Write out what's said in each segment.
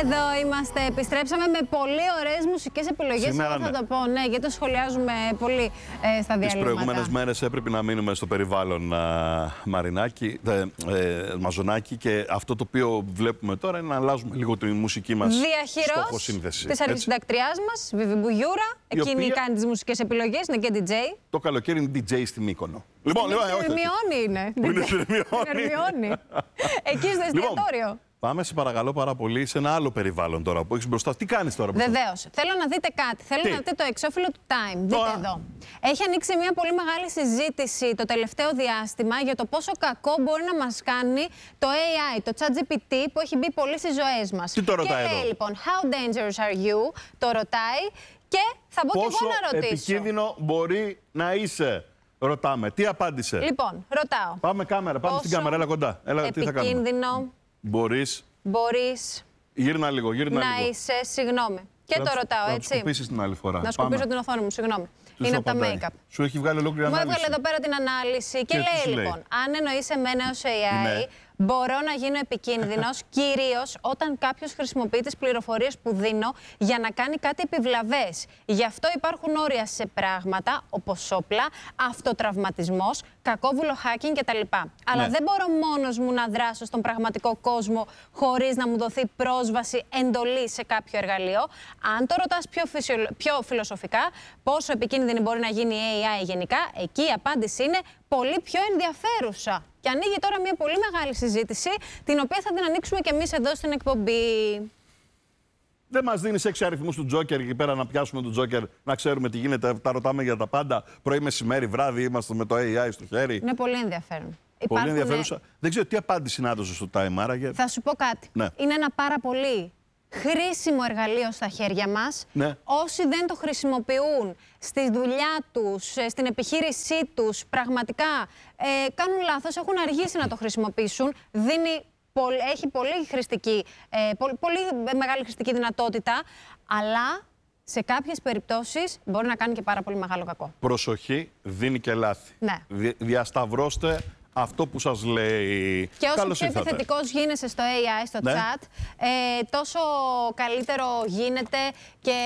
Εδώ είμαστε. Επιστρέψαμε με πολύ ωραίες μουσικές επιλογές. Σήμερα, θα το πω, ναι, γιατί το σχολιάζουμε πολύ στα διαλύματα. Τις προηγούμενες μέρες έπρεπε να μείνουμε στο περιβάλλον Μαζονάκη, και αυτό το οποίο βλέπουμε τώρα είναι να αλλάζουμε λίγο τη μουσική μας στόχο-σύνθεση. Της αρχισυντακτριάς μας, Βιβί Μπουγιούρα. Εκείνη κάνει τις μουσικές επιλογές, είναι και DJ. Το καλοκαίρι είναι DJ στη Μύκονο. Λοιπόν, Ερμιόνη είναι. Ερμιόνη. Εκεί στο εστιατόριο. Πάμε, σε παρακαλώ πάρα πολύ, σε ένα άλλο περιβάλλον τώρα που έχεις μπροστά. Τι κάνεις τώρα μπροστά? Βεβαίως. Θέλω να δείτε κάτι. Θέλω να δείτε το εξώφυλλο του Time. Δείτε εδώ. Έχει ανοίξει μια πολύ μεγάλη συζήτηση το τελευταίο διάστημα για το πόσο κακό μπορεί να μας κάνει το AI, το ChatGPT, που έχει μπει πολύ στις ζωές μας. Τι το ρωτάει και εδώ? λέει λοιπόν, how dangerous are you? Το ρωτάει και θα μπω και εγώ να ρωτήσω. Πόσο επικίνδυνο μπορεί να είσαι? Ρωτάμε. Τι απάντησε? Λοιπόν, ρωτάω. Πάμε κάμερα, πάμε στην κάμερα, έλα κοντά. Έλα, τι θα κάνουμε? Επικίνδυνο Μπορείς να λίγο. είσαι, συγγνώμη. Και το ρωτάω, έτσι. Να σκουπίσεις την άλλη φορά. Να σκουπίσω την οθόνη μου, συγγνώμη. Είναι από τα make-up. Σου έχει βγάλει ολόκληρη ανάλυση. Μου έβγαλε εδώ πέρα την ανάλυση και λέει λοιπόν, αν εννοείς εμένα ως AI, μπορώ να γίνω επικίνδυνος κυρίως όταν κάποιος χρησιμοποιεί τις πληροφορίες που δίνω για να κάνει κάτι επιβλαβές. Γι' αυτό υπάρχουν όρια σε πράγματα όπως όπλα, αυτοτραυματισμός, κακόβουλο hacking κτλ. Αλλά δεν μπορώ μόνος μου να δράσω στον πραγματικό κόσμο χωρίς να μου δοθεί πρόσβαση, εντολή σε κάποιο εργαλείο. Αν το ρωτάς πιο φιλοσοφικά, πόσο επικίνδυνη μπορεί να γίνει η AI γενικά, εκεί η απάντηση είναι πολύ πιο ενδιαφέρουσα. Και ανοίγει τώρα μια πολύ μεγάλη συζήτηση, την οποία θα την ανοίξουμε και εμείς εδώ στην εκπομπή. Δεν μας δίνεις 6 αριθμούς του Τζόκερ εκεί πέρα να πιάσουμε τον Τζόκερ, να ξέρουμε τι γίνεται. Τα ρωτάμε για τα πάντα. Πρωί, μεσημέρι, βράδυ, είμαστε με το AI στο χέρι. Είναι πολύ ενδιαφέρον. Πολύ ενδιαφέρουσα. Δεν ξέρω τι απάντηση να έδωσε στο Time, άραγε. Θα σου πω κάτι. Ναι. Είναι ένα πάρα πολύ χρήσιμο εργαλείο στα χέρια μας. Ναι. Όσοι δεν το χρησιμοποιούν στη δουλειά τους, στην επιχείρησή τους, πραγματικά κάνουν λάθος, έχουν αργήσει να το χρησιμοποιήσουν. Έχει πολύ μεγάλη χρηστική δυνατότητα, αλλά σε κάποιες περιπτώσεις μπορεί να κάνει και πάρα πολύ μεγάλο κακό. Προσοχή, δίνει και λάθη. Ναι. Διασταυρώστε αυτό που σας λέει. Και όσο πιο επιθετικός γίνεσαι στο AI, στο chat, τόσο καλύτερο γίνεται και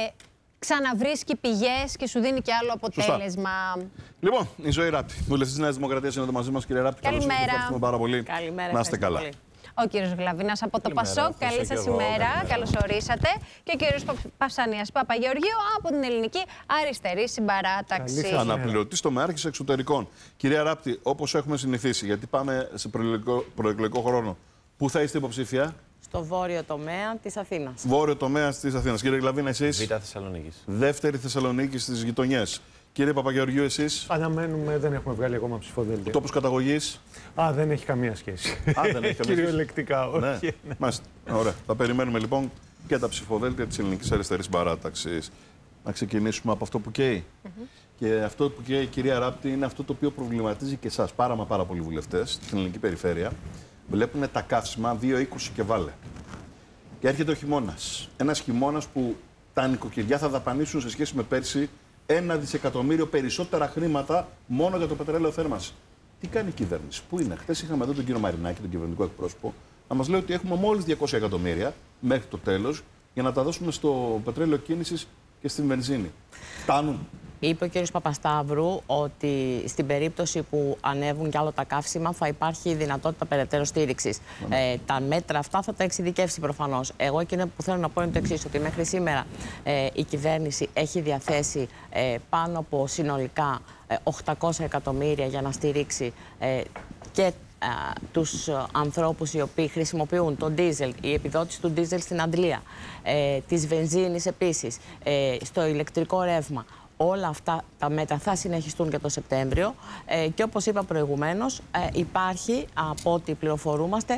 ξαναβρίσκει πηγές και σου δίνει και άλλο αποτέλεσμα. Σωστά. Λοιπόν, η Ζωή Ράπτη, βουλευτής της Νέας Δημοκρατίας, είναι εδώ μαζί μας. Κύριε Ράπτη, καλώς ήρθατε. Ευχαριστούμε πάρα πολύ. Καλημέρα. Να είστε καλά. Πολύ. Ο κύριος Γλαβίνας από το Πασόκ, καλή σας ημέρα, καλώς ορίσατε. Και ο κύριος Παυσανίας Παπαγεωργίου από την Ελληνική Αριστερή Συμπαράταξη. Αναπληρωτής τομεάρχης εξωτερικών. Κυρία Ράπτη, όπως έχουμε συνηθίσει, γιατί πάμε σε προεκλογικό χρόνο, πού θα είστε υποψήφια? Στο βόρειο τομέα της Αθήνας. Βόρειο τομέα της Αθήνας. Κύριε Γλαβίνα, εσείς? Β' Θεσσαλονίκης. Δεύτερη Θεσσαλονίκη στις γειτονιές. Κύριε Παπαγεωργίου, εσείς? Αναμένουμε, δεν έχουμε βγάλει ακόμα ψηφοδέλτιο. Τόπος καταγωγής? Δεν έχει καμία σχέση. Δεν έχει καμία σχέση. Κυριολεκτικά, όχι. Ναι. Μάλιστα. Ωραία. Θα περιμένουμε λοιπόν και τα ψηφοδέλτια της Ελληνικής Αριστερής Παράταξης. Να ξεκινήσουμε από αυτό που καίει. Και αυτό που καίει, κυρία Ράπτη, είναι αυτό το οποίο προβληματίζει και εσάς. Πάρα πολλοί βουλευτές στην ελληνική περιφέρεια βλέπουν τα καύσιμα 2,20 και βάλε. Και έρχεται ο χειμώνας. Ένας χειμώνας που τα νοικοκυριά θα δαπανίσουν σε σχέση με πέρσι 1 δισεκατομμύριο περισσότερα χρήματα μόνο για το πετρέλαιο θέρμανση. Τι κάνει η κυβέρνηση, πού είναι? Χθες είχαμε εδώ τον κύριο Μαρινάκη, τον κυβερνητικό εκπρόσωπο, να μας λέει ότι έχουμε μόλις 200 εκατομμύρια μέχρι το τέλος για να τα δώσουμε στο πετρέλαιο κίνησης και στην βενζίνη. Φτάνουν? Είπε ο κ. Παπασταύρου ότι στην περίπτωση που ανέβουν κι άλλο τα καύσιμα θα υπάρχει δυνατότητα περαιτέρω στήριξης. Τα μέτρα αυτά θα τα εξειδικεύσει προφανώς. Εγώ εκείνο που θέλω να πω είναι το εξής, ότι μέχρι σήμερα η κυβέρνηση έχει διαθέσει πάνω από συνολικά 800 εκατομμύρια για να στηρίξει και τους ανθρώπους οι οποίοι χρησιμοποιούν το ντίζελ, η επιδότηση του ντίζελ στην Αντλία, της βενζίνης επίσης, στο ηλεκτρικό ρεύμα. Όλα αυτά τα μέτρα θα συνεχιστούν και το Σεπτέμβριο και όπως είπα προηγουμένως υπάρχει, από ό,τι πληροφορούμαστε,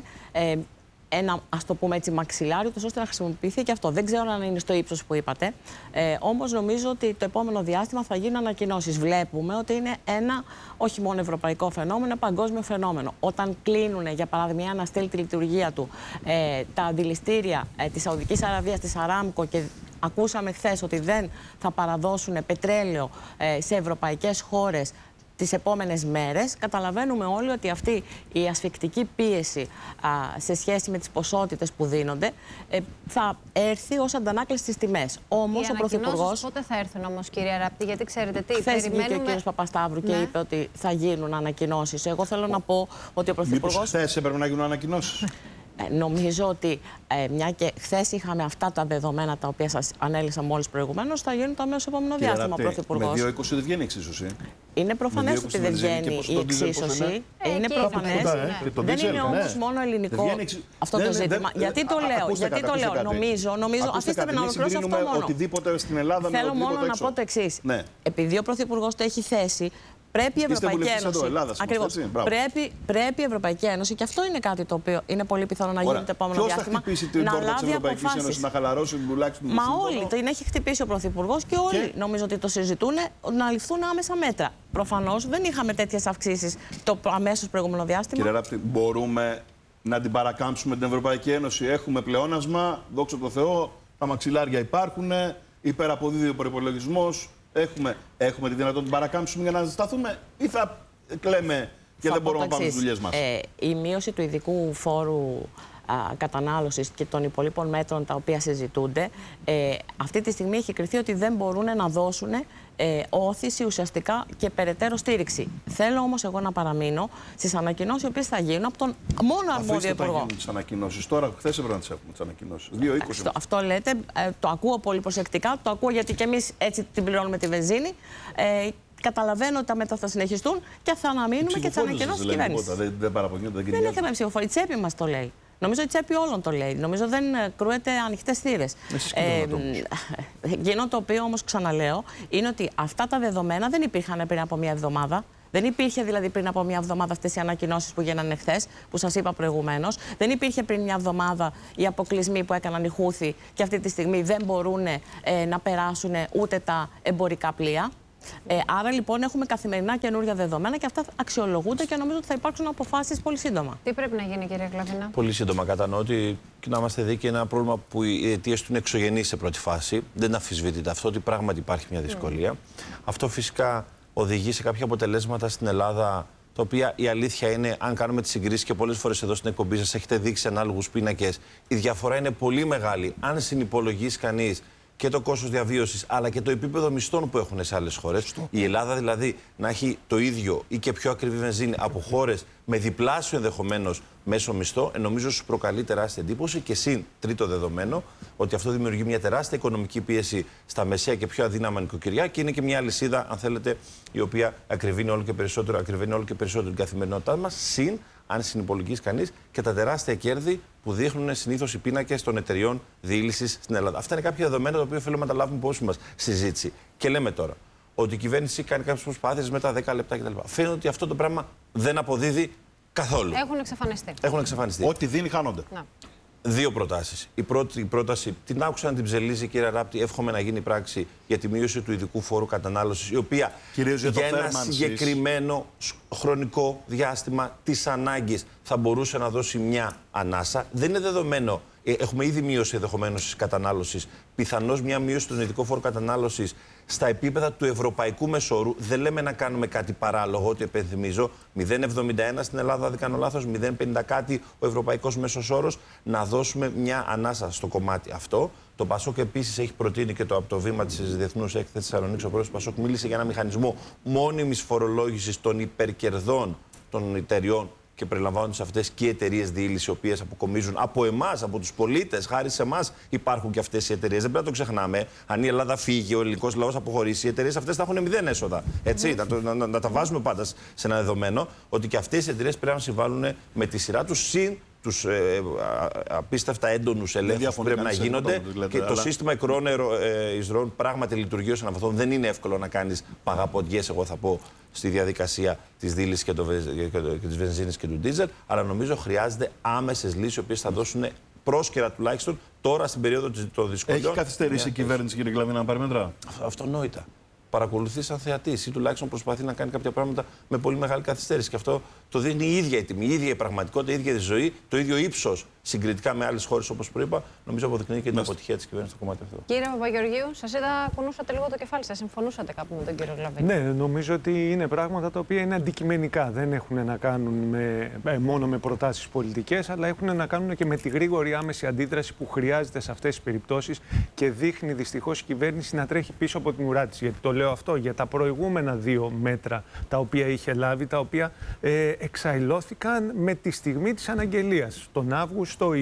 ένα, ας το πούμε έτσι, μαξιλάριο, ώστε να χρησιμοποιηθεί και αυτό. Δεν ξέρω αν είναι στο ύψος που είπατε, όμως νομίζω ότι το επόμενο διάστημα θα γίνουν ανακοινώσεις. Βλέπουμε ότι είναι ένα όχι μόνο ευρωπαϊκό φαινόμενο, ένα παγκόσμιο φαινόμενο. Όταν κλείνουν, για παράδειγμα, να στείλει τη λειτουργία του τα αντιληστήρια της Σαουδικής Αραβίας, της Αράμκο, και ακούσαμε χθες ότι δεν θα παραδώσουν πετρέλαιο σε ευρωπαϊκές χώρες τις επόμενες μέρες καταλαβαίνουμε όλοι ότι αυτή η ασφικτική πίεση σε σχέση με τις ποσότητες που δίνονται θα έρθει ως αντανάκλαση στις τιμές. Όμως ο Πρωθυπουργός... Πότε θα έρθουν όμως, κυρία Ράπτη, γιατί ξέρετε τι, χθες βγήκε ο κύριος Παπασταύρου και είπε ότι θα γίνουν ανακοινώσεις. Εγώ θέλω να πω ότι ο Πρωθυπουργός... Μήπως χθες έπρεπε να γίνουν ανακοινώσεις? Νομίζω ότι μια και χθες είχαμε αυτά τα δεδομένα τα οποία σας ανέλησα μόλις προηγουμένως, θα γίνουν το αμέσως επόμενο διάστημα, Πρωθυπουργός. Με 2,20 δεν βγαίνει εξίσωση. Είναι προφανές ότι δεν βγαίνει η εξίσωση. Είναι προφανές. Δεν είναι όμως μόνο ελληνικό αυτό το ζήτημα. Γιατί το λέω. Νομίζω. Αφήστε με να ολοκληρώσω αυτό μόνο. Οτιδήποτε στην Ελλάδα. Θέλω μόνο να πω το εξής. Επειδή ο Πρωθυπουργός το έχει θέσει, πρέπει η Ευρωπαϊκή Ένωση. Ακριβώς. Πρέπει η Ευρωπαϊκή Ένωση, και αυτό είναι κάτι το οποίο είναι πολύ πιθανό να γίνει το επόμενο διάστημα. Ποιος θα χτυπήσει την πόρτα της Ευρωπαϊκής Ένωσης να χαλαρώσει τουλάχιστον? Μα όλοι την έχει χτυπήσει ο Πρωθυπουργός και όλοι νομίζω ότι το συζητούν να ληφθούν άμεσα μέτρα. Προφανώς δεν είχαμε τέτοιες αυξήσεις το αμέσως προηγούμενο διάστημα. Κύριε Ράπτη, μπορούμε να την παρακάμψουμε την Ευρωπαϊκή Ένωση? Έχουμε πλεόνασμα, δόξα τω Θεώ, τα μαξιλάρια υπάρχουν, υπεραποδίδει ο προϋπολογισμός. Έχουμε τη δυνατότητα να την παρακάμψουμε για να σταθούμε, ή θα κλαίμε και δεν μπορούμε να πάμε στις δουλειές μας? Η μείωση του ειδικού φόρου κατανάλωσης και των υπολείπων μέτρων τα οποία συζητούνται, αυτή τη στιγμή έχει κριθεί ότι δεν μπορούν να δώσουν όθηση ουσιαστικά και περαιτέρω στήριξη. Θέλω όμως εγώ να παραμείνω στις ανακοινώσεις οι οποίες θα γίνουν από τον μόνο αρμόδιο υπουργό. Αφήστε τις ανακοινώσεις. Τώρα, χθες έπρεπε να τις έχουμε τις ανακοινώσεις. 2,20. Αυτό λέτε, το ακούω πολύ προσεκτικά, το ακούω γιατί και εμείς έτσι την πληρώνουμε τη βενζίνη. Καταλαβαίνω ότι τα μέτρα θα συνεχιστούν και θα αναμείνουμε και τις ανακοινώσεις της κυβέρνησης. Δεν είναι θέμα ψηφοφορία. Η τσέπη μας το λέει. Νομίζω η τσέπη όλων το λέει. Νομίζω δεν κρούεται ανοιχτές θύρες. Εκείνο το οποίο όμως ξαναλέω είναι ότι αυτά τα δεδομένα δεν υπήρχαν πριν από μία εβδομάδα. Δεν υπήρχε δηλαδή πριν από μία εβδομάδα αυτές οι ανακοινώσεις που γίνανε χθες, που σας είπα προηγουμένως. Δεν υπήρχε πριν μία εβδομάδα οι αποκλεισμοί που έκαναν οι Χούθοι και αυτή τη στιγμή δεν μπορούν να περάσουν ούτε τα εμπορικά πλοία. Άρα λοιπόν έχουμε καθημερινά καινούργια δεδομένα και αυτά αξιολογούνται και νομίζω ότι θα υπάρξουν αποφάσεις πολύ σύντομα. Τι πρέπει να γίνει, κύριε Κλαβίνα? Πολύ σύντομα. Κατανοώ ότι, να είμαστε δίκαιοι, είναι ένα πρόβλημα που οι αιτίες του είναι εξωγενείς σε πρώτη φάση. Δεν αμφισβητείται αυτό, ότι πράγματι υπάρχει μια δυσκολία. Αυτό φυσικά οδηγεί σε κάποια αποτελέσματα στην Ελλάδα, τα οποία η αλήθεια είναι, αν κάνουμε τις συγκρίσεις, και πολλές φορές εδώ στην εκπομπή σας έχετε δείξει ανάλογους πίνακες, η διαφορά είναι πολύ μεγάλη. Αν συνυπολογίσει κανείς και το κόστος διαβίωσης, αλλά και το επίπεδο μισθών που έχουν σε άλλες χώρες. Η Ελλάδα δηλαδή να έχει το ίδιο ή και πιο ακριβή βενζίνη από χώρες με διπλάσιο ενδεχομένως μέσο μισθό, νομίζω σου προκαλεί τεράστια εντύπωση. Και συν τρίτο δεδομένο, ότι αυτό δημιουργεί μια τεράστια οικονομική πίεση στα μεσαία και πιο αδύναμα νοικοκυριά και είναι και μια αλυσίδα, αν θέλετε, η οποία ακριβένει όλο και περισσότερο την καθημερινότητά μας. Συν, αν συνυπολογίσει κανείς, και τα τεράστια κέρδη που δείχνουν συνήθως οι πίνακες των εταιριών διήλυσης στην Ελλάδα. Αυτά είναι κάποια δεδομένα τα οποία θέλουμε να τα λάβουμε υπόψη μας στη συζήτηση. Και λέμε τώρα ότι η κυβέρνηση κάνει κάποιες προσπάθειες με τα 10 λεπτά κτλ. Φαίνεται ότι αυτό το πράγμα δεν αποδίδει καθόλου. Έχουν εξαφανιστεί. Ό,τι δίνει, χάνονται. Να. Δύο προτάσεις. Η πρώτη πρόταση την άκουσα να την ψελίζει, κύριε Ράπτη. Εύχομαι να γίνει πράξη για τη μείωση του ειδικού φόρου κατανάλωσης, η οποία για ένα συγκεκριμένο χρονικό διάστημα της ανάγκης θα μπορούσε να δώσει μια ανάσα. Δεν είναι δεδομένο. Έχουμε ήδη μείωση ενδεχομένως της κατανάλωσης. Πιθανώς μια μείωση του ειδικού φόρου κατανάλωσης στα επίπεδα του ευρωπαϊκού μεσόρου. Δεν λέμε να κάνουμε κάτι παράλογο, ότι επενθυμίζω 0,71 στην Ελλάδα, δεν κάνω λάθος, 0,50 κάτι ο ευρωπαϊκός μέσος όρος. Να δώσουμε μια ανάσα στο κομμάτι αυτό. Το Πασόκ επίσης έχει προτείνει και από το βήμα της Διεθνούς Έκθεσης Θεσσαλονίκης, ο πρόεδρος του Πασόκ μίλησε για ένα μηχανισμό μόνιμης φορολόγησης των υπερκερδών των εταιριών. Και περιλαμβάνονται σε αυτές και οι εταιρείες διήλυσης, οι οποίες αποκομίζουν από εμάς, από τους πολίτες. Χάρη σε εμάς υπάρχουν και αυτές οι εταιρείες. Δεν πρέπει να το ξεχνάμε. Αν η Ελλάδα φύγει, ο ελληνικός λαός αποχωρήσει, οι εταιρείες αυτές θα έχουν 0 έσοδα. Έτσι, να τα βάζουμε πάντα σε ένα δεδομένο ότι και αυτές οι εταιρείες πρέπει να συμβάλλουν με τη σειρά τους, συν τους απίστευτα έντονους ελέγχους που πρέπει να γίνονται. Και το σύστημα εκροών εισρώων πράγματι λειτουργεί ως έναν βαθμό. Δεν είναι εύκολο να κάνεις παγαποντιές, εγώ θα πω, στη διαδικασία της δίλησης και της βενζίνης και του ντίζελ, αλλά νομίζω χρειάζεται άμεσες λύσεις, οι οποίες θα δώσουν πρόσκαιρα τουλάχιστον τώρα στην περίοδο των δυσκολιών. Έχει καθυστερήσει η κυβέρνηση, κύριε Κλαβίνα, να πάρει μέτρα? Αυτονόητα. Παρακολουθεί σαν θεατής ή τουλάχιστον προσπαθεί να κάνει κάποια πράγματα με πολύ μεγάλη καθυστέρηση. Και αυτό Το δείχνει η ίδια η τιμή, η ίδια η πραγματικότητα, η ίδια η ζωή, το ίδιο ύψος συγκριτικά με άλλες χώρες, όπως προείπα. Νομίζω αποδεικνύει και την αποτυχία της κυβέρνησης στο κομμάτι αυτό. Κύριε Παπαγεωργίου, σας είδα, κουνούσατε λίγο το κεφάλι σας. Συμφωνούσατε κάπου με τον κύριο Γλαβίνη? Ναι, νομίζω ότι είναι πράγματα τα οποία είναι αντικειμενικά. Δεν έχουν να κάνουν μόνο με προτάσεις πολιτικές, αλλά έχουν να κάνουν και με τη γρήγορη άμεση αντίδραση που χρειάζεται σε αυτές τις περιπτώσεις και δείχνει δυστυχώς η κυβέρνηση να τρέχει πίσω από την ουρά της. Γιατί το λέω αυτό για τα προηγούμενα 2 μέτρα τα οποία είχε λάβει, τα οποία εξαϊλώθηκαν με τη στιγμή της αναγγελίας. Τον Αύγουστο,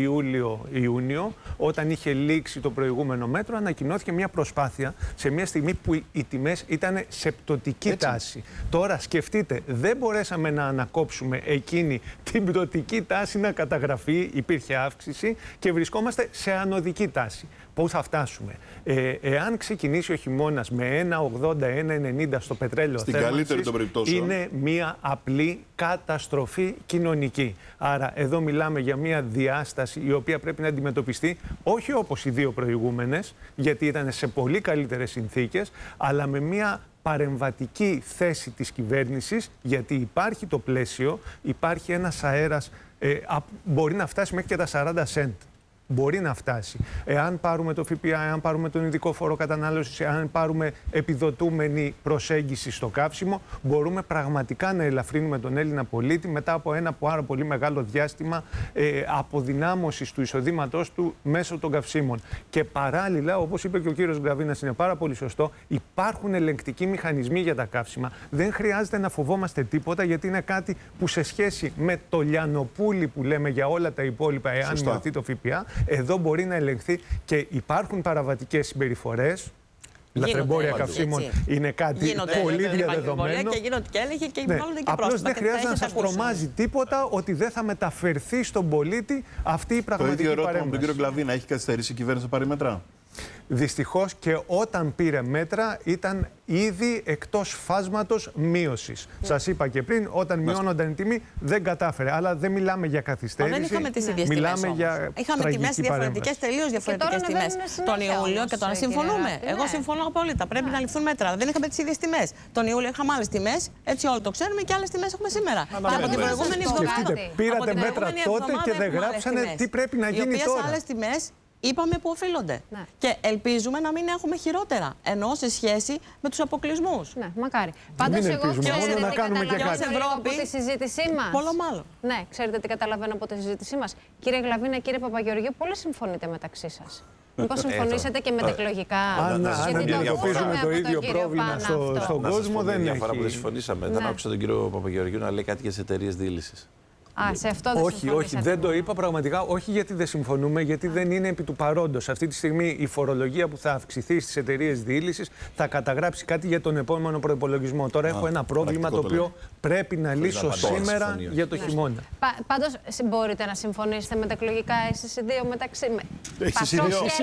Ιούνιο, όταν είχε λήξει το προηγούμενο μέτρο, ανακοινώθηκε μια προσπάθεια σε μια στιγμή που οι τιμές ήταν σε πτωτική τάση. Τώρα σκεφτείτε, δεν μπορέσαμε να ανακόψουμε εκείνη την πτωτική τάση να καταγραφεί, υπήρχε αύξηση και βρισκόμαστε σε ανωδική τάση. Πού θα φτάσουμε? Εάν ξεκινήσει ο χειμώνας με 1,80-1,90 στο πετρέλαιο θέρμανσης, είναι μια απλή καταστροφή κοινωνική. Άρα εδώ μιλάμε για μια διάσταση η οποία πρέπει να αντιμετωπιστεί όχι όπως οι 2 προηγούμενες, γιατί ήταν σε πολύ καλύτερες συνθήκες, αλλά με μια παρεμβατική θέση της κυβέρνησης, γιατί υπάρχει το πλαίσιο, υπάρχει ένας αέρας, μπορεί να φτάσει μέχρι και τα 40 σεντ. Μπορεί να φτάσει. Εάν πάρουμε το ΦΠΑ, εάν πάρουμε τον ειδικό φόρο κατανάλωσης, εάν πάρουμε επιδοτούμενη προσέγγιση στο καύσιμο, μπορούμε πραγματικά να ελαφρύνουμε τον Έλληνα πολίτη μετά από ένα πάρα πολύ μεγάλο διάστημα αποδυνάμωσης του εισοδήματός του μέσω των καυσίμων. Και παράλληλα, όπως είπε και ο κύριος Γλαβίνας, είναι πάρα πολύ σωστό, υπάρχουν ελεγκτικοί μηχανισμοί για τα καύσιμα. Δεν χρειάζεται να φοβόμαστε τίποτα, γιατί είναι κάτι που σε σχέση με το λιανοπούλι που λέμε για όλα τα υπόλοιπα, εάν μειωθεί το ΦΠΑ, εδώ μπορεί να ελεγχθεί και υπάρχουν παραβατικές συμπεριφορές. Λαθρεμπόρια καυσίμων είναι κάτι πολύ διαδεδομένο. Και γίνονται και έλεγχοι και γίνονται και πρόστιμα. Απλώς δεν χρειάζεται να σας τρομάζει τίποτα ότι δεν θα μεταφερθεί στον πολίτη αυτή η πραγματική παρέμβαση. Το ίδιο ερώτημα με τον κύριο Γλαβίνα. Έχει καθυστερήσει η κυβέρνηση να πάρει μέτρα? Δυστυχώς και όταν πήρε μέτρα ήταν ήδη εκτός φάσματος μείωσης. Σας είπα και πριν, όταν μειώνονταν η τιμή δεν κατάφερε. Αλλά δεν μιλάμε για καθυστέρηση. Δεν είχαμε τις ίδιες τιμές. Είχαμε τιμές διαφορετικές, τελείως διαφορετικές τιμές. Τον Ιούλιο και τώρα συμφωνούμε. Εγώ συμφωνώ απόλυτα. Πρέπει να ληφθούν μέτρα. Δεν είχαμε τις ίδιες τιμές. Τον Ιούλιο είχαμε άλλες τιμές, έτσι όλοι το ξέρουμε, και άλλες τιμές έχουμε σήμερα. Και από την προηγούμενη εβδομάδα. Πήρατε μέτρα τότε και δεν γράψανε τι πρέπει να γίνει τώρα. Άλλες τιμές είπαμε που οφείλονται. Ναι. Και ελπίζουμε να μην έχουμε χειρότερα, ενώ σε σχέση με τους αποκλεισμούς. Ναι, μακάρι. Πάντως, εγώ μόνο να κάνουμε και κάτι. Από τη συζήτησή μας. Πολλό μάλλον. Ναι, ξέρετε τι καταλαβαίνω από τη συζήτησή μας? Κύριε Γλαβίνα, κύριε Παπαγεωργίου, πολύ συμφωνείτε μεταξύ σας. Μήπως συμφωνήσετε και με τα εκλογικά? Αν αντιμετωπίζουμε το ίδιο πρόβλημα στον κόσμο, δεν έχει. Μια φορά που δεν συμφωνήσαμε, δεν άκουσα τον κύριο Παπαγεωργίου να λέει κάτι για τις εταιρείες διήλυσης. Σε αυτό δεν όχι, δεν το είπα πραγματικά. Όχι γιατί δεν συμφωνούμε, γιατί δεν είναι επί του παρόντος. Αυτή τη στιγμή η φορολογία που θα αυξηθεί στις εταιρείες διήλυσης θα καταγράψει κάτι για τον επόμενο προϋπολογισμό. Τώρα έχω ένα πρόβλημα το οποίο πρέπει να λύσω σήμερα για το χειμώνα. Πάντως, μπορείτε να συμφωνήσετε με τα εκλογικά εσείς οι δύο μεταξύ με. Εσείς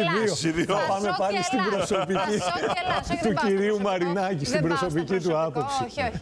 οι δύο. Πάμε πάλι στην προσωπική του κυρίου Μαρινάκη, στην προσωπική του άποψη.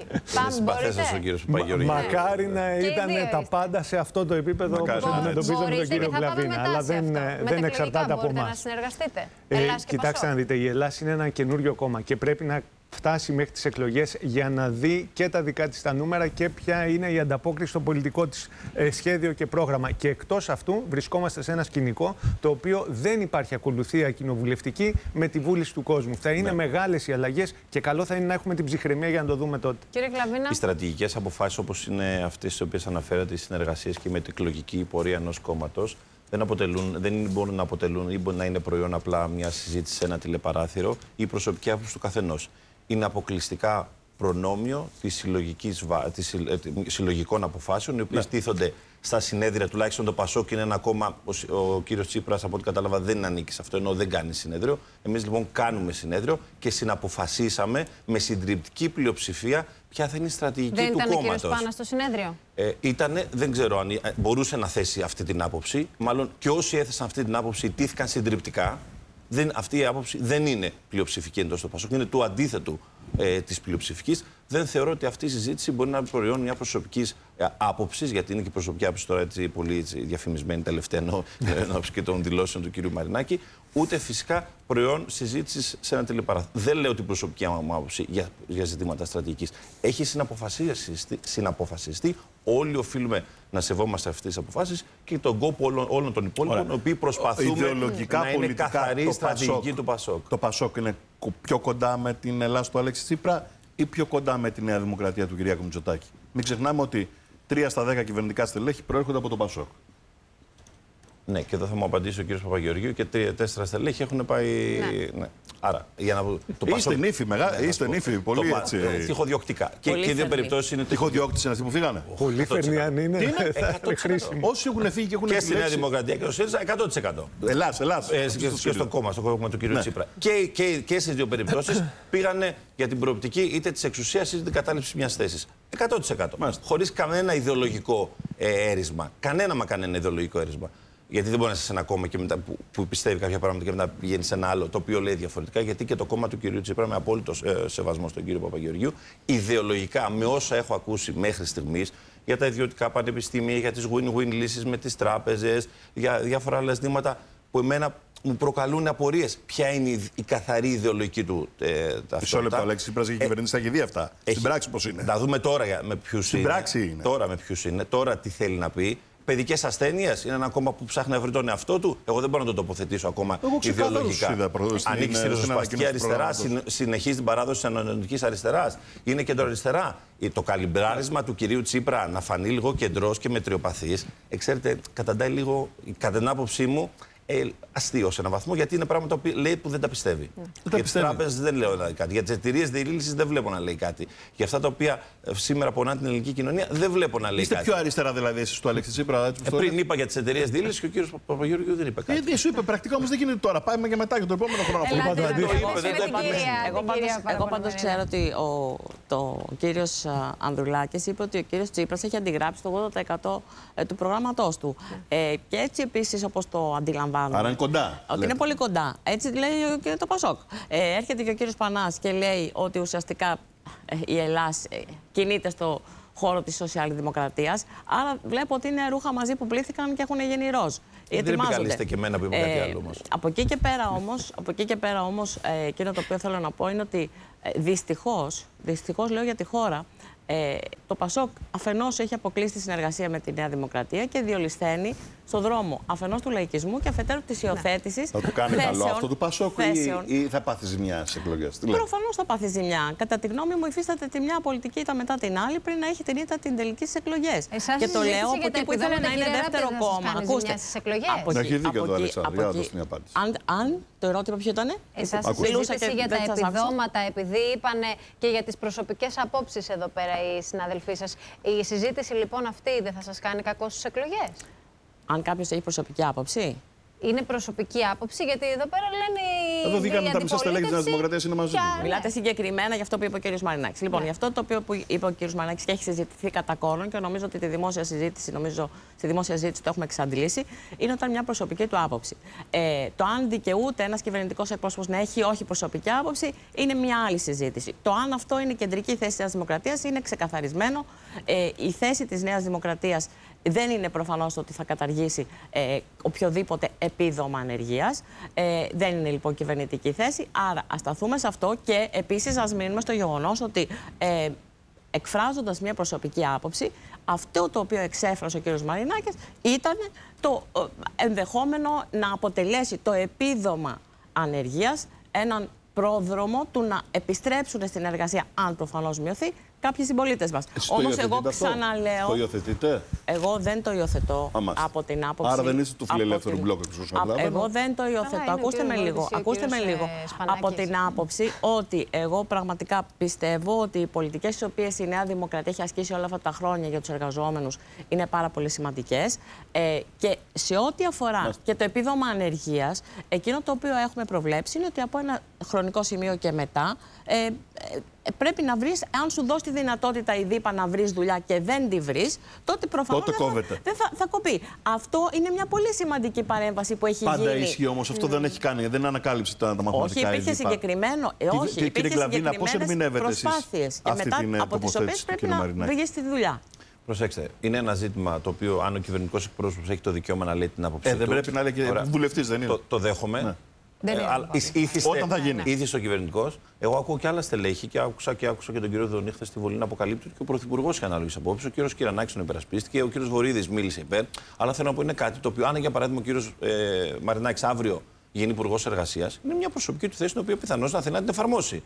Όχι. Μακάρι να ήταν τα πάντα σε αυτό το επίπεδο όπως αντιμετωπίζουμε τον κύριο Γλαβίνα. Αλλά δεν εξαρτάται από εμάς. Να συνεργαστείτε. Κοιτάξτε να δείτε, η Ελλάδα είναι ένα καινούριο κόμμα και πρέπει να φτάσει μέχρι τις εκλογές για να δει και τα δικά της τα νούμερα και ποια είναι η ανταπόκριση στο πολιτικό της σχέδιο και πρόγραμμα. Και εκτός αυτού βρισκόμαστε σε ένα σκηνικό το οποίο δεν υπάρχει ακολουθία κοινοβουλευτική με τη βούληση του κόσμου. Θα είναι μεγάλες οι αλλαγές και καλό θα είναι να έχουμε την ψυχραιμία για να το δούμε τότε. Κύριε Γλαβίνα. Οι στρατηγικές αποφάσεις όπως είναι αυτές τις οποίες αναφέρατε, οι συνεργασίες και με την εκλογική πορεία ενός κόμματος, δεν μπορούν να αποτελούν ή μπορεί να είναι προϊόν απλά μια συζήτηση σε ένα τηλεπαράθυρο ή η προσωπική άποψη του καθενός. Είναι αποκλειστικά προνόμιο συλλογικών αποφάσεων, οι οποίες τίθονται στα συνέδρια, τουλάχιστον το ΠΑΣΟΚ είναι ένα κόμμα, ο κύριος Τσίπρας από ό,τι κατάλαβα δεν ανήκει σε αυτό, ενώ δεν κάνει συνέδριο. Εμείς λοιπόν κάνουμε συνέδριο και συναποφασίσαμε με συντριπτική πλειοψηφία ποια θα είναι η στρατηγική του κόμματος. Δεν ήταν ο κύριος Πάνας στο συνέδριο? Ήτανε, δεν ξέρω αν μπορούσε να θέσει αυτή την άποψη. Μάλλον και όσοι έθεσαν αυτή την άποψη τήθηκαν συντριπτικά. Αυτή η άποψη δεν είναι πλειοψηφική εντός του ΠΑΣΟΚ, είναι του αντίθετου της πλειοψηφικής. Δεν θεωρώ ότι αυτή η συζήτηση μπορεί να είναι προϊόν μια προσωπική άποψη, γιατί είναι και η προσωπική άποψη τώρα έτσι, πολύ διαφημισμένη τελευταία ενώπιση και των δηλώσεων του κ. Μαρινάκη, ούτε φυσικά προϊόν συζήτηση σε ένα τηλεπαράθυρο. Δεν λέω την προσωπική μου άποψη για ζητήματα στρατηγικής. Έχει συναποφασιστεί. Όλοι οφείλουμε να σεβόμαστε αυτές τις αποφάσεις και τον κόπο όλων των υπόλοιπων, οι οποίοι προσπαθούμε να είναι καθαρή στρατηγική του Πασόκ. Το Πασόκ είναι πιο κοντά με την Ελλάδα του Αλέξη Τσίπρα ή πιο κοντά με τη Νέα Δημοκρατία του Κυριάκου Μητσοτάκη? Μην ξεχνάμε ότι 3 στα 10 κυβερνητικά στελέχη προέρχονται από το Πασόκ. Ναι, και εδώ θα μου απαντήσει ο κ. Παπαγεωργίου και 3-4 στελέχη έχουν πάει. Ναι. Άρα, για να το Πασόκ. Είστε νύφοι, πολύ έτσι. Τυχοδιοκτικά. Και οι δύο περιπτώσεις είναι. Τυχοδιώκτης είναι αυτοί που φύγανε. Πολύ φερνιανοί είναι. Χρήσιμο. Όσοι έχουν φύγει και έχουν και στη Νέα Δημοκρατία και στο ΣΥΡΙΖΑ 100%. Ελλάς. Και στο κόμμα του κ. Τσίπρα. Και στις δύο περιπτώσεις πήγανε για την προοπτική είτε της εξουσίας είτε την κατάληψη μιας θέσης. 100%. Χωρίς κανένα ιδεολογικό έρισμα. Κανένα ιδεολογικό έρισμα. Γιατί δεν μπορεί να είσαι σε ένα κόμμα και μετά που πιστεύει κάποια πράγματα και μετά πηγαίνει σε ένα άλλο το οποίο λέει διαφορετικά. Γιατί και το κόμμα του κ. Τσίπρα, με απόλυτο σεβασμό στον κ. Παπαγεωργίου, ιδεολογικά με όσα έχω ακούσει μέχρι στιγμής για τα ιδιωτικά πανεπιστήμια, για τις win-win λύσεις με τις τράπεζες, για διάφορα άλλα ζητήματα που εμένα μου προκαλούν απορίες. Ποια είναι η καθαρή ιδεολογική του ταυτότητα. Μισό λεπτό, Αλέξη Τσίπρας έχει κυβερνήσει, θα έχει δει αυτά. Στην πράξη πώς είναι? Να δούμε τώρα με ποιους είναι. Τώρα με ποιους είναι. Τώρα τι θέλει να πει. Παιδικές ασθένειες είναι ένα κόμμα που ψάχνει να βρει τον εαυτό του. Εγώ δεν μπορώ να το τοποθετήσω ακόμα ιδεολογικά. Ανοίγει στη ριζοσπαστική αριστερά, συνεχίζει την παράδοση της ανανεωτικής αριστεράς. Είναι κεντροαριστερά. Το καλυμπράρισμα του κυρίου Τσίπρα να φανεί λίγο κεντρός και μετριοπαθής, ξέρετε, καταντάει λίγο, κατά την άποψή μου, αστείο σε έναν βαθμό, γιατί είναι πράγματα που λέει που δεν τα πιστεύει. Για τις τράπεζες δεν λέω κάτι. Για τις εταιρείες διελύσης δεν βλέπω να λέει κάτι. Για αυτά τα οποία σήμερα πονά την ελληνική κοινωνία δεν βλέπω να λέει κάτι. Είστε πιο αριστερά δηλαδή εσείς του Αλέξη Τσίπρα? Πριν είπα για τις εταιρείες διελύσης και ο κύριος Παπαγεωργίου δεν είπε κάτι. Σου είπε πρακτικά, όμως δεν γίνεται τώρα. Πάμε και μετά για το επόμενο χρόνο. Εγώ πάντως ξέρω ότι ο κύριος Ανδρουλάκης είπε ότι ο κύριος Τσίπρας έχει αντιγράψει το 80% του προγράμματός του. Και έτσι επίσης όπως το αντιλαμβάνομαι. Άρα είναι κοντά. Ότι είναι πολύ κοντά. Έτσι λέει και το Πασόκ. Έρχεται και ο κύριος Πανάς και λέει ότι ουσιαστικά η Ελλάδα κινείται στο χώρο της σοσιαλδημοκρατίας. Άρα βλέπω ότι είναι ρούχα μαζί που πλήθηκαν και έχουν γίνει ροζ. Δεν επικαλείστε και εμένα που είπα κάτι άλλο όμως. Από εκεί και πέρα όμως, εκείνο το οποίο θέλω να πω είναι ότι δυστυχώς λέω για τη χώρα, το Πασόκ αφενός έχει αποκλείσει τη συνεργασία με τη Νέα Δημοκρατία και διολυσθένει στον δρόμο αφενός του λαϊκισμού και αφετέρου της υιοθέτησης. Θα του κάνει καλό αυτό του Πασόκ ή θα πάθει ζημιά στις εκλογές? Προφανώς θα πάθει ζημιά. Κατά τη γνώμη μου, υφίσταται τη μια πολιτική ήττα μετά την άλλη πριν να έχει την ήττα την τελική στις εκλογές. Και το λέω από εκεί που ήθελε να είναι δεύτερο κόμμα. Ακούστε. Να έχει δίκιο το Αλεξάνδρου. Για να δώσει μια απάντηση. Αν το ερώτημα ποιο ήταν? Εσάς συζήτηση για τα επιδόματα, επειδή είπανε και για τις προσωπικές απόψεις εδώ πέρα οι συναδελφοί σας. Η συζήτηση λοιπόν αυτή δεν θα σας κάνει κακό στις εκλογές? Αν κάποιος έχει προσωπική άποψη. Είναι προσωπική άποψη, γιατί εδώ πέρα λένε. Εδώ βγήκαν τα μισά στελέχη της Νέας Δημοκρατίας είναι μαζί του. Μιλάτε συγκεκριμένα για αυτό που είπε ο κ. Μαρινάκης. Λοιπόν, για αυτό το οποίο είπε ο κ. Μαρινάκης και έχει συζητηθεί κατά κόρον και νομίζω ότι στη δημόσια συζήτηση το έχουμε εξαντλήσει, είναι όταν μια προσωπική του άποψη. Το αν δικαιούται ένας κυβερνητικός εκπρόσωπος να έχει όχι προσωπική άποψη είναι μια άλλη συζήτηση. Το αν αυτό είναι η κεντρική θέση της Νέας Δημοκρατίας είναι ξεκαθαρισμένο. Η θέση της Νέας Δημοκρατίας δεν είναι προφανώς ότι θα καταργήσει οποιοδήποτε επίδομα ανεργίας. Δεν είναι λοιπόν κυβερνητική θέση. Άρα ας σταθούμε σε αυτό και επίσης ας μείνουμε στο γεγονός ότι εκφράζοντας μια προσωπική άποψη, αυτό το οποίο εξέφρασε ο κ. Μαρινάκης ήταν το ενδεχόμενο να αποτελέσει το επίδομα ανεργίας έναν πρόδρομο του να επιστρέψουν στην εργασία, αν προφανώς μειωθεί, κάποιοι συμπολίτες μας. Όμως εγώ ξαναλέω. Το υιοθετείτε? Εγώ δεν το υιοθετώ από την άποψη. Άρα δεν είστε του φιλελεύθερου μπλοκ? Εγώ δεν το υιοθετώ. Ακούστε με λίγο. Από την άποψη ότι εγώ πραγματικά πιστεύω ότι οι πολιτικές τις οποίες η Νέα Δημοκρατία έχει ασκήσει όλα αυτά τα χρόνια για τους εργαζόμενους είναι πάρα πολύ σημαντικές. Και σε ό,τι αφορά και το επίδομα ανεργίας, εκείνο το οποίο έχουμε προβλέψει είναι ότι από ένα χρονικό σημείο και μετά πρέπει να βρεις, αν σου δώσει τη δυνατότητα η ΔΥΠΑ να βρεις δουλειά και δεν τη βρεις, τότε προφανώς θα κοπεί. Αυτό είναι μια πολύ σημαντική παρέμβαση που έχει γίνει. Πάντα ισχύει όμως, αυτό δεν έχει κάνει, δεν ανακάλυψε τα μαθηματικά. Όχι, υπήρχε συγκεκριμένο. Κύριε Γκλαβίνα, πώς ερμηνεύετε εσείς αυτή την από τις οποίες πρέπει να βγει στη δουλειά. Προσέξτε, είναι ένα ζήτημα το οποίο, αν ο κυβερνητικός εκπρόσωπος έχει το δικαίωμα να λέει την άποψή του. Δεν πρέπει να λέει και βουλευτής, δεν είναι. Το δέχομαι. Ναι. Όταν θα γίνει. Ήθιστε ο κυβερνητικός. Εγώ ακούω και άλλα στελέχη και άκουσα και τον κύριο Δονή χθες στη Βουλή να αποκαλύπτει ότι και ο Πρωθυπουργός είχε ανάλογες απόψεις. Ο κύριος Κυρανάκης τον υπερασπίστηκε, ο κύριος Βορίδης μίλησε υπέρ. Αλλά θέλω να πω είναι κάτι το οποίο, αν για παράδειγμα ο κύριος Μαρινάκης αύριο γίνει υπουργός εργασίας, είναι μια προσωπική του θέση την οποία πιθανώς να θέλει να την εφαρμόσει.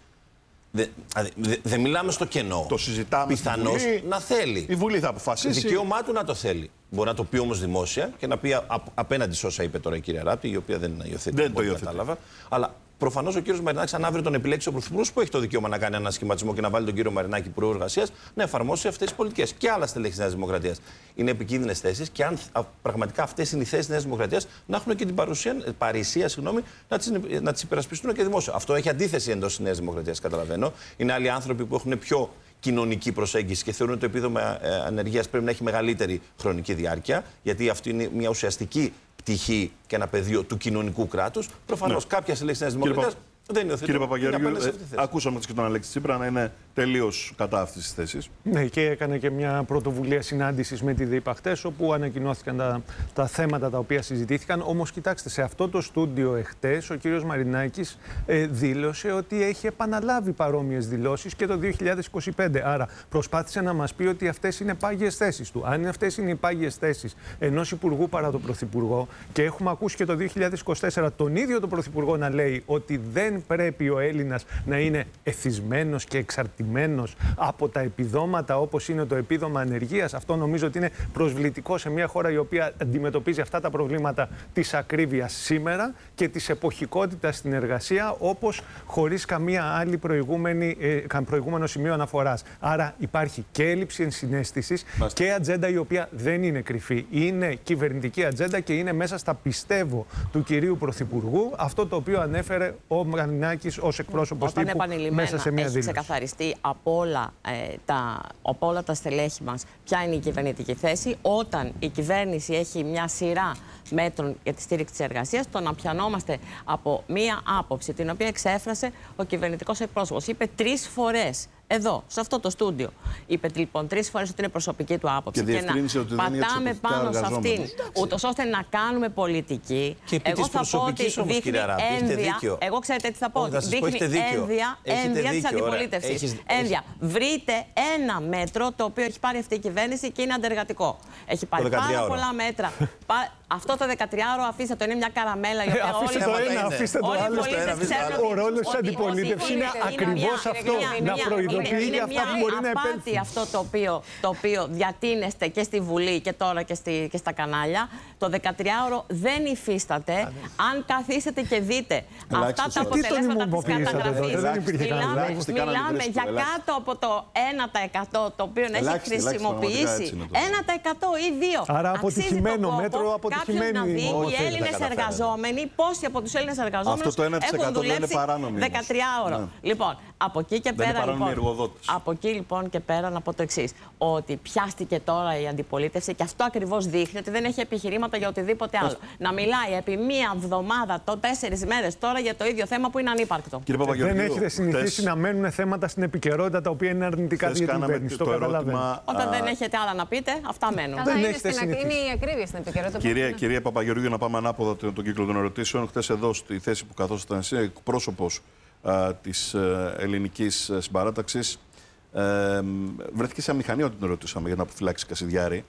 Δεν μιλάμε στο κενό. Το συζητάμε. Πιθανώς να θέλει. Η Βουλή θα αποφασίσει. Δικαίωμά του να το θέλει. Μπορεί να το πει όμως δημόσια και να πει απέναντι σε όσα είπε τώρα η κυρία Ράπτη, η οποία δεν υιοθετεί. Δεν το κατάλαβα. Αλλά προφανώς ο κύριος Μαρινάκης, αν αύριο τον επιλέξει ο Πρωθυπουργός που έχει το δικαίωμα να κάνει ένα σχηματισμό και να βάλει τον κύριο Μαρινάκη υπουργό εργασίας, να εφαρμόσει αυτές τις πολιτικές. Και άλλα στελέχη της Νέας Δημοκρατίας. Είναι επικίνδυνες θέσεις και αν πραγματικά αυτές είναι οι θέσεις της Νέας Δημοκρατίας, να έχουν και την παρησία να τις υπερασπιστούν και δημόσια. Αυτό έχει αντίθεση εντός της Νέας Δημοκρατίας, καταλαβαίνω. Είναι άλλοι άνθρωποι που έχουν πιο κοινωνική προσέγγιση και θεωρούν ότι το επίδομα ανεργίας πρέπει να έχει μεγαλύτερη χρονική διάρκεια, γιατί αυτή είναι μια ουσιαστική πτυχή και ένα πεδίο του κοινωνικού κράτους. Προφανώς κάποια στελέχη της Νέας Δημοκρατίας δεν υιοθετούν. Κύριε Παπαγεωργίου, ακούσαμε και τον Αλέξη Τσίπρα να είναι τελείως κατά αυτής της θέσης. Ναι, και έκανε και μια πρωτοβουλία συνάντησης με τη ΔΥΠΑ χτες, όπου ανακοινώθηκαν τα θέματα τα οποία συζητήθηκαν. Όμως, κοιτάξτε, σε αυτό το στούντιο εχτες ο κύριος Μαρινάκης δήλωσε ότι έχει επαναλάβει παρόμοιες δηλώσεις και το 2025. Άρα, προσπάθησε να μας πει ότι αυτές είναι πάγιες θέσεις του. Αν αυτές είναι οι πάγιες θέσεις ενός υπουργού παρά τον Πρωθυπουργό, και έχουμε ακούσει και το 2024 τον ίδιο τον Πρωθυπουργό να λέει ότι δεν πρέπει ο Έλληνας να είναι εθισμένος και εξαρτημένος από τα επιδόματα όπως είναι το επίδομα ανεργίας. Αυτό νομίζω ότι είναι προσβλητικό σε μια χώρα η οποία αντιμετωπίζει αυτά τα προβλήματα της ακρίβειας σήμερα και της εποχικότητας στην εργασία, όπως χωρίς καμία άλλη προηγούμενο σημείο αναφοράς. Άρα υπάρχει και έλλειψη ενσυναίσθησης και ατζέντα η οποία δεν είναι κρυφή. Είναι κυβερνητική ατζέντα και είναι μέσα στα πιστεύω του κυρίου Πρωθυπουργού, αυτό το οποίο ανέφερε ο Μαρινάκης ως εκπρόσωπος τύπου μέσα σε μια δήλωση. Έχει ξεκαθαριστεί από όλα τα στελέχη μας ποια είναι η κυβερνητική θέση. Όταν η κυβέρνηση έχει μια σειρά μέτρων για τη στήριξη της εργασίας, το να πιανόμαστε από μία άποψη την οποία εξέφρασε ο κυβερνητικός εκπρόσωπος. Είπε 3 φορές εδώ, σε αυτό το στούντιο. Είπε λοιπόν 3 φορές ότι είναι προσωπική του άποψη. Και να πατάμε πάνω σε αυτήν, ούτως ώστε να κάνουμε πολιτική. Και εγώ θα πω ότι δείχνει ένδια. Εγώ ξέρετε τι θα πω. Δείχνει ένδια της αντιπολίτευσης. Ένδια. Βρείτε ένα μέτρο το οποίο έχει πάρει αυτή η κυβέρνηση και είναι αντεργατικό. Έχει πάρει πάρα πολλά μέτρα. Αυτό το 13ωρο αφήστε το, είναι μια καραμέλα. Αφήστε το ένα, αφήστε το άλλο. Ο ρόλος της αντιπολίτευσης είναι ακριβώς αυτό. Να προειδοποιεί για αυτά που μπορεί να επέλθουν. Είναι αυτό το οποίο διατείνεστε και στη Βουλή και τώρα και στα κανάλια. Το 13ωρο δεν υφίσταται. Αν καθίσετε και δείτε αυτά τα αποτελέσματα της καταγραφής, μιλάμε για κάτω από το 1% το οποίο έχει χρησιμοποιήσει 1% ή 2%. Άρα αποτυχημένο μέτρο, αποτυχημένη. Να δει οι Έλληνες εργαζόμενοι, πόσοι από τους Έλληνες εργαζόμενους έχουν δουλέψει 13ωρο. Λοιπόν, από εκεί και πέρα. Από εκεί λοιπόν και πέρα να πω το εξής. Ότι πιάστηκε τώρα η αντιπολίτευση και αυτό ακριβώς δείχνει ότι δεν έχει επιχειρήματα για οτιδήποτε άλλο. Να μιλάει επί μία εβδομάδα, 4 μέρες τώρα για το ίδιο θέμα που είναι ανύπαρκτο. Δεν έχετε συνηθίσει να μένουν θέματα στην επικαιρότητα τα οποία είναι αρνητικά για την κυβέρνηση. Το καταλαβαίνω. Όταν δεν έχετε άλλα να πείτε, αυτά μένουν. Δεν έχετε συνηθίσει. Είναι η ακρίβεια στην επικαιρότητα. Κυρία Παπαγεωργίου, να πάμε ανάποδα τον κύκλο των ερωτήσεων. Χθες εδώ στη θέση που καθόσασταν εσύ, εκπρόσωπος της ελληνικής συμπαράταξης, βρέθηκε σε αμηχανία όταν τον ρωτήσαμε για να αποφυλάξει Κασιδιάρη.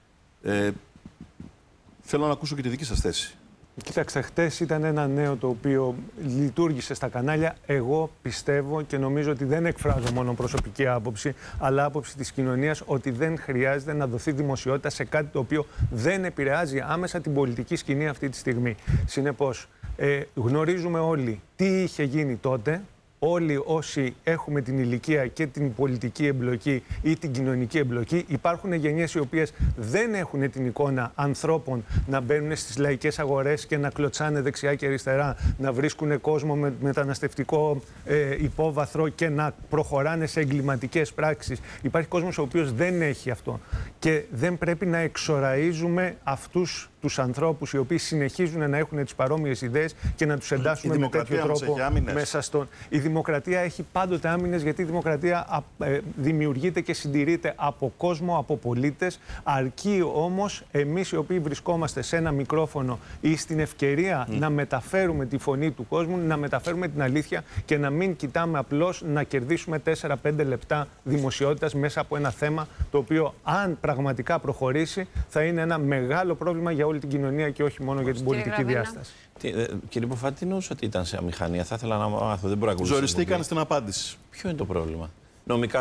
Θέλω να ακούσω και τη δική σας θέση. Κοιτάξτε, χτες ήταν ένα νέο το οποίο λειτουργήσε στα κανάλια. Εγώ πιστεύω και νομίζω ότι δεν εκφράζω μόνο προσωπική άποψη, αλλά άποψη της κοινωνίας, ότι δεν χρειάζεται να δοθεί δημοσιότητα σε κάτι το οποίο δεν επηρεάζει άμεσα την πολιτική σκηνή αυτή τη στιγμή. Συνεπώς, γνωρίζουμε όλοι τι είχε γίνει τότε όλοι όσοι έχουμε την ηλικία και την πολιτική εμπλοκή ή την κοινωνική εμπλοκή, υπάρχουν γενιές οι οποίες δεν έχουν την εικόνα ανθρώπων να μπαίνουν στις λαϊκές αγορές και να κλωτσάνε δεξιά και αριστερά, να βρίσκουν κόσμο με μεταναστευτικό υπόβαθρο και να προχωράνε σε εγκληματικές πράξεις. Υπάρχει κόσμος ο οποίος δεν έχει αυτό. Και δεν πρέπει να εξοραίζουμε αυτούς τους ανθρώπους οι οποίοι συνεχίζουν να έχουν τις παρόμοιες ιδέες και να τους εντάσσουμε με τέτοιο τρόπο μέσα στον... Η δημοκρατία έχει πάντοτε άμυνες, γιατί η δημοκρατία δημιουργείται και συντηρείται από κόσμο, από πολίτες. Αρκεί όμως εμείς οι οποίοι βρισκόμαστε σε ένα μικρόφωνο ή στην ευκαιρία να μεταφέρουμε τη φωνή του κόσμου, να μεταφέρουμε την αλήθεια και να μην κοιτάμε απλώς να κερδίσουμε 4-5 λεπτά δημοσιότητας μέσα από ένα θέμα το οποίο, αν πραγματικά προχωρήσει, θα είναι ένα μεγάλο πρόβλημα για όλη την κοινωνία και όχι μόνο για την πολιτική διάσταση. Κύριε Ποφάτη, τι εννοούσε ότι ήταν σε αμηχανία? Θα ήθελα να μάθω, δεν μπορώ να ακούσω. Ζοριστήκαν στην απάντηση. Ποιο είναι το πρόβλημα? Νομικά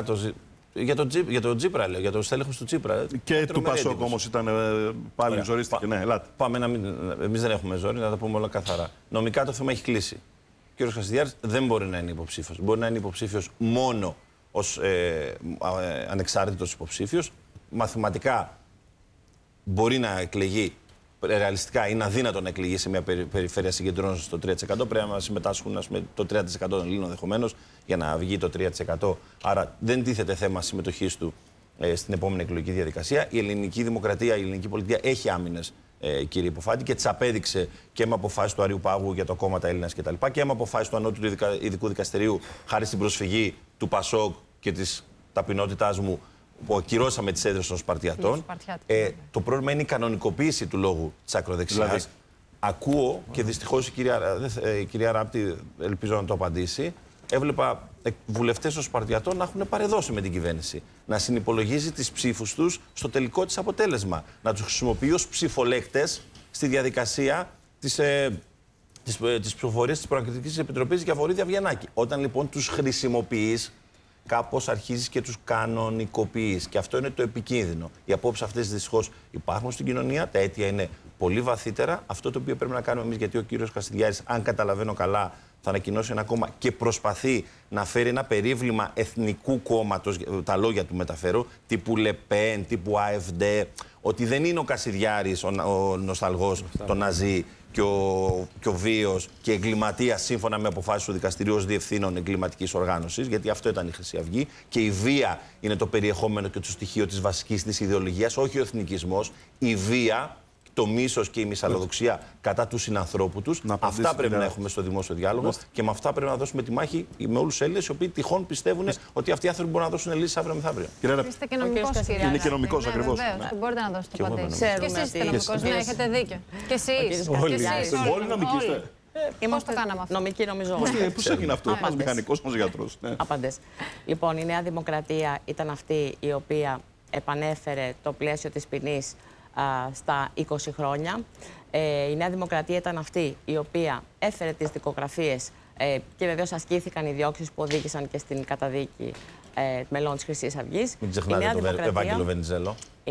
για το Τσίπρα, λέω, για το στέλεχος του Τσίπρα. Και του Πασόκ όμως ήταν πάλι ζορίστηκε. Ναι, ελάτε. Πάμε εμείς δεν έχουμε ζόρι, να τα πούμε όλα καθαρά. Νομικά το θέμα έχει κλείσει. Ο κύριος Κασιδιάρης δεν μπορεί να είναι υποψήφιος. Μπορεί να είναι υποψήφιος μόνο ως ανεξάρτητος υποψήφιος. Μαθηματικά μπορεί να εκλεγεί. Ρεαλιστικά είναι αδύνατο να εκλεγεί σε μια περιφέρεια συγκεντρώνοντας στο 3%. Πρέπει να συμμετάσχουν το 30% των Ελλήνων ενδεχομένως για να βγει το 3%. Άρα δεν τίθεται θέμα συμμετοχής του στην επόμενη εκλογική διαδικασία. Η ελληνική δημοκρατία, η ελληνική πολιτεία έχει άμυνες, κύριε Ποφάτη, και τις απέδειξε και με αποφάσεις του Αριού Πάγου για το κόμματα Έλληνας κτλ. Και με αποφάσεις του Ανώτατου Ειδικού Δικαστηρίου, χάρη στην προσφυγή του Πασόκ και της ταπεινότητάς μου, που ακυρώσαμε τις έδρες των Σπαρτιατών. Το πρόβλημα είναι η κανονικοποίηση του λόγου της ακροδεξιάς. Δηλαδή, ακούω και δυστυχώς η κυρία Ράπτη, ελπίζω να το απαντήσει, έβλεπα βουλευτές των Σπαρτιατών να έχουν παρεδώσει με την κυβέρνηση. Να συνυπολογίζει τις ψήφους τους στο τελικό της αποτέλεσμα. Να τους χρησιμοποιεί ως ψηφολέκτες στη διαδικασία της ψηφοφορίας της Προεκλογικής Επιτροπής για Βορύδια Βιεννάκη. Όταν λοιπόν τους χρησιμοποιείς, κάπως αρχίζεις και τους κανονικοποιείς. Και αυτό είναι το επικίνδυνο. Οι απόψεις αυτές δυστυχώς υπάρχουν στην κοινωνία, τα αίτια είναι πολύ βαθύτερα. Αυτό το οποίο πρέπει να κάνουμε εμείς, γιατί ο κύριος Κασιδιάρης, αν καταλαβαίνω καλά, θα ανακοινώσει ένα κόμμα και προσπαθεί να φέρει ένα περίβλημα εθνικού κόμματος, τα λόγια του μεταφέρω, τύπου Λεπέν, τύπου ΑΕΦΔ, ότι δεν είναι ο Κασιδιάρης ο νοσταλγός, το Ναζί και ο βίος και εγκληματίας σύμφωνα με αποφάσεις του δικαστηρίου ως διευθύνων εγκληματικής οργάνωσης, γιατί αυτό ήταν η Χρυσή Αυγή, και η βία είναι το περιεχόμενο και το στοιχείο της βασικής της ιδεολογίας, όχι ο εθνικισμός, η βία, το μίσος και η μυσαλλοδοξία κατά του συνανθρώπου τους. Αυτά πρέπει να έχουμε στο δημόσιο διάλογο και με αυτά πρέπει να δώσουμε τη μάχη με όλους τους Έλληνες οι οποίοι τυχόν πιστεύουν ότι αυτοί οι άνθρωποι μπορούν να δώσουν λύσεις αύριο μεθαύριο. Είστε και νομικός, κύριε. Είναι και νομικός ακριβώς. Μπορείτε να δώσετε απαντήσεις. Και εσείς είστε νομικός, ναι, έχετε δίκιο. Και εσείς. Όλοι νομικοί είστε. Πώς το κάναμε αυτό? Νομική, νομίζω. Πώς έγινε αυτό, ένας μηχανικός, ένας γιατρός. Απαντές. Λοιπόν, η Νέα Δημοκρατία ήταν αυτή η οποία επανέφερε το πλαίσιο της ποινής στα 20 χρόνια. Η Νέα Δημοκρατία ήταν αυτή η οποία έφερε τις δικογραφίες και βεβαίως ασκήθηκαν οι διώξεις που οδήγησαν και στην καταδίκη μελών της Χρυσής Αυγής. Μην ξεχνάτε τον Ευάγγελο Βενιζέλο. Η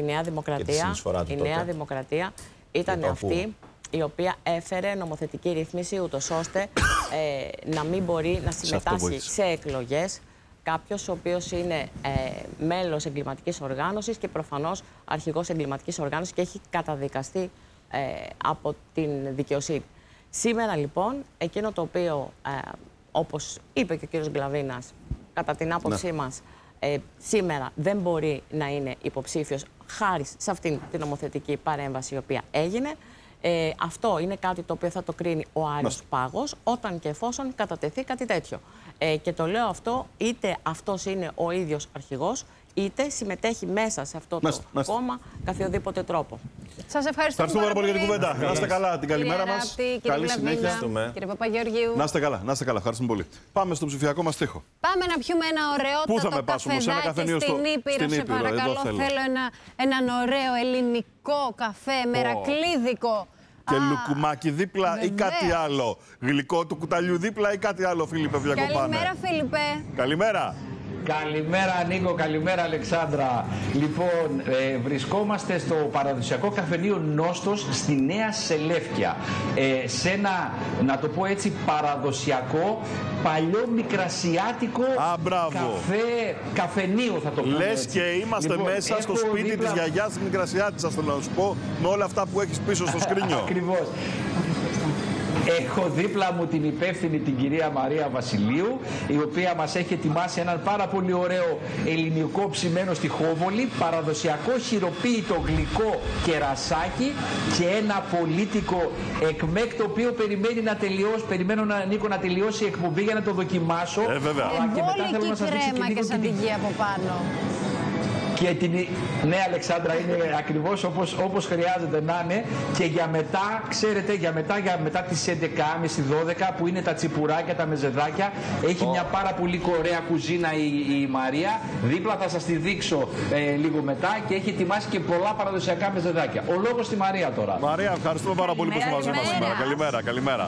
Νέα Δημοκρατία ήταν αυτή η οποία έφερε νομοθετική ρύθμιση ούτως ώστε να μην μπορεί να συμμετάσχει σε εκλογές κάποιος ο οποίος είναι μέλος εγκληματικής οργάνωσης και προφανώς αρχηγός εγκληματικής οργάνωσης και έχει καταδικαστεί από την δικαιοσύνη. Σήμερα λοιπόν, εκείνο το οποίο, όπως είπε και ο κύριος Γκλαβίνας, κατά την άποψή μας, σήμερα δεν μπορεί να είναι υποψήφιος χάρη σε αυτήν την νομοθετική παρέμβαση η οποία έγινε. Αυτό είναι κάτι το οποίο θα το κρίνει ο Άρης Πάγος όταν και εφόσον κατατεθεί κάτι τέτοιο. Και το λέω αυτό, είτε αυτός είναι ο ίδιος αρχηγός, είτε συμμετέχει μέσα σε αυτό το κόμμα καθιοδήποτε τρόπο. Σας ευχαριστούμε πάρα πολύ για την κουβέντα. Να είστε καλά, την καλημέρα μας. Καλή συνέχεια. Κύριε Παπαγεωργίου. Να είστε καλά, ευχαριστούμε πολύ. Πάμε στο ψηφιακό μας τοίχο. Πάμε να πιούμε ένα ωραιότατο καφεδάκι στην Ήπειρο. Σε παρακαλώ, θέλω έναν ωραίο ελληνικό καφέ, μερακλίδικο. Και λουκουμάκι δίπλα ή κάτι άλλο. Γλυκό του κουταλιού δίπλα ή κάτι άλλο, Φίλιππε Βλιακοπάνε. Καλημέρα, Φίλιππε. Καλημέρα. Καλημέρα Νίκο, καλημέρα Αλεξάνδρα. Λοιπόν, βρισκόμαστε στο παραδοσιακό καφενείο Νόστος στη Νέα Σελεύκια. Σε ένα, να το πω έτσι, παραδοσιακό, παλιό μικρασιάτικο καφενείο θα το πούμε. Λες έτσι. Και είμαστε λοιπόν, μέσα στο σπίτι της γιαγιάς της Μικρασιάτισσας, θέλω να σου πω, με όλα αυτά που έχεις πίσω στο σκρίνιο. Ακριβώς. Έχω δίπλα μου την υπεύθυνη, την κυρία Μαρία Βασιλείου, η οποία μας έχει ετοιμάσει έναν πάρα πολύ ωραίο ελληνικό ψημένο στη Χόβολη, παραδοσιακό χειροποίητο γλυκό κερασάκι και ένα πολίτικο εκμέκ, το οποίο περιμένει να τελειώσει, περιμένω Νίκο να τελειώσει η εκπομπή για να το δοκιμάσω. Βέβαια. Και μετά θέλω να σας δείξω και σαντιγί από πάνω. Και ναι, Αλεξάνδρα, είναι ακριβώς όπως χρειάζεται να είναι. Και για μετά, ξέρετε, για μετά τις 11.30-12 που είναι τα τσιπουράκια, τα μεζεδάκια, έχει μια πάρα πολύ ωραία κουζίνα η Μαρία. Δίπλα θα σας τη δείξω λίγο μετά και έχει ετοιμάσει και πολλά παραδοσιακά μεζεδάκια. Ο λόγος στη Μαρία τώρα. Μαρία, ευχαριστούμε πάρα πολύ που είσαι μαζί μας σήμερα. Καλημέρα, καλημέρα.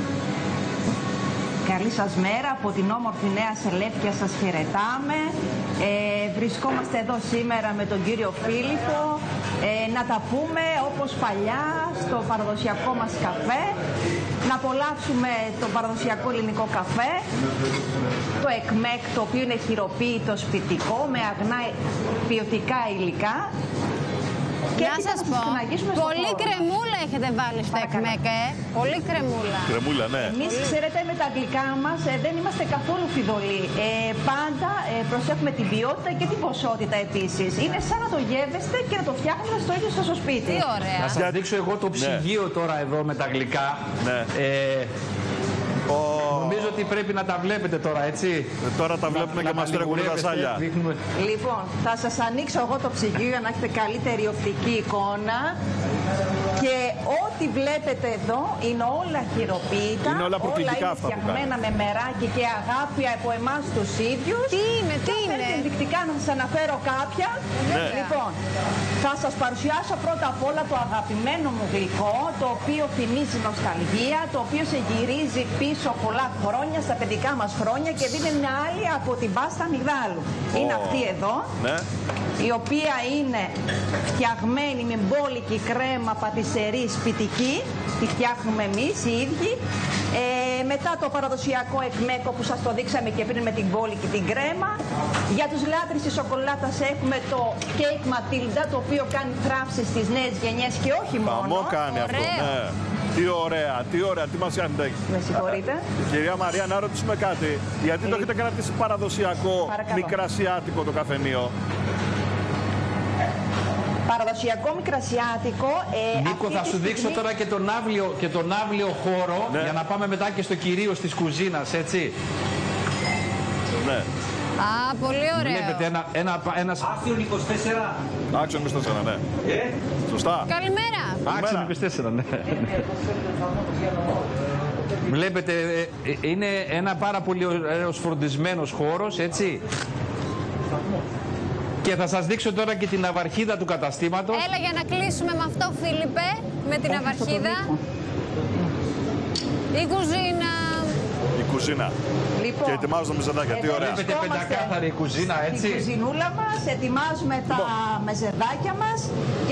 Καλή σας μέρα, από την όμορφη Νέα Σελεύκια σας χαιρετάμε. Βρισκόμαστε εδώ σήμερα με τον κύριο Φίλιππο να τα πούμε όπως παλιά στο παραδοσιακό μας καφέ, να απολαύσουμε το παραδοσιακό ελληνικό καφέ, το εκμέκ, το οποίο είναι χειροποίητο σπιτικό με αγνά ποιοτικά υλικά. Και να σας πω, πολύ κρεμούλα έχετε βάλει στο εκμέκ, πολύ κρεμούλα. Κρεμούλα, ναι. Εμείς, ξέρετε, με τα γλυκά μας δεν είμαστε καθόλου φιδωλοί. Πάντα προσέχουμε την ποιότητα και την ποσότητα επίσης. Είναι σαν να το γεύεστε και να το φτιάχνουμε στο ίδιο στο σπίτι. Τι ωραία. Να σας δείξω εγώ το ψυγείο τώρα εδώ με τα γλυκά. Ναι. Νομίζω ότι πρέπει να τα βλέπετε τώρα, έτσι. Τώρα τα βλέπουμε και μας τρέχουν τα σάλια. Λοιπόν, θα σας ανοίξω εγώ το ψυγείο για να έχετε καλύτερη οπτική εικόνα. Και ό,τι βλέπετε εδώ είναι όλα χειροποίητα. Είναι όλα προκλητικά αυτά που φτιαγμένα με μεράκι και αγάπη από εμάς τους ίδιους. Τι είναι, τι είναι. Ενδεικτικά να σας αναφέρω κάποια. Ναι. Λοιπόν, θα σας παρουσιάσω πρώτα απ' όλα το αγαπημένο μου γλυκό, το οποίο θυμίζει νοσταλγία, το οποίο σε γυρίζει πίσω πολλά χρόνια, στα παιδικά μας χρόνια, και δίνει μια άλλη από την πάστα αμυγδάλου. Είναι αυτή εδώ, ναι, η οποία είναι φτιαγμένη με μπόλικη κρέμα πατησερή σπιτική. Τη φτιάχνουμε εμείς οι ίδιοι. Μετά το παραδοσιακό εκμέκο που σας το δείξαμε και πριν με την μπόλικη την κρέμα. Για τους λάτρεις της σοκολάτας έχουμε το Cake Matilda, το οποίο κάνει θράψεις στις νέες γενιές και όχι μόνο. Παμό κάνει αυτό, ναι. Τι ωραία, τι ωραία, τι μας κάνετε. Με συγχωρείτε. Κυρία Μαρία, να ρωτήσουμε κάτι. Γιατί το έχετε κρατήσει παραδοσιακό, μικρασιάτικο το καφενείο? Παραδοσιακό μικρασιάτικο. Νίκο, θα σου δείξω τώρα και τον άβλιο χώρο, ναι, για να πάμε μετά και στο κυρίως της κουζίνας, έτσι. Ναι. Α, πολύ ωραίο. Βλέπετε ένας... Άξιον 24. Άξιον 24, ναι. Σωστά. Καλημέρα. Άξιον 24, ναι. Βλέπετε, είναι ένα πάρα πολύ ωραίος φροντισμένος χώρος, έτσι. Και θα σας δείξω τώρα και την ναυαρχίδα του καταστήματος. Έλα για να κλείσουμε με αυτό, Φίλιππε, με την ναυαρχίδα. Η κουζίνα. Η κουζίνα. Λοιπόν, και ετοιμάζω τα μεζεδάκια. Τι ωραία. Βλέπετε πεντακάθαρη κουζίνα, έτσι. Στην κουζινούλα μας ετοιμάζουμε τα μεζεδάκια μας.